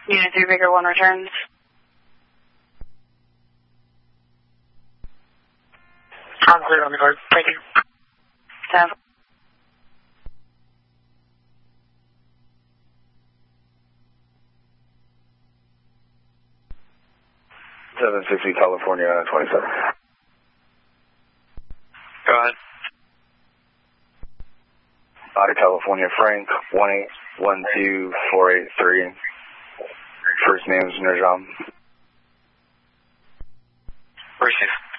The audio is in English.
Unit 3 Baker 1 returns. I'm clear on the guard. Thank you. 10. 760 California 27. Go ahead. Out of California, Frank 1812483. First name is Nurjam. Receive.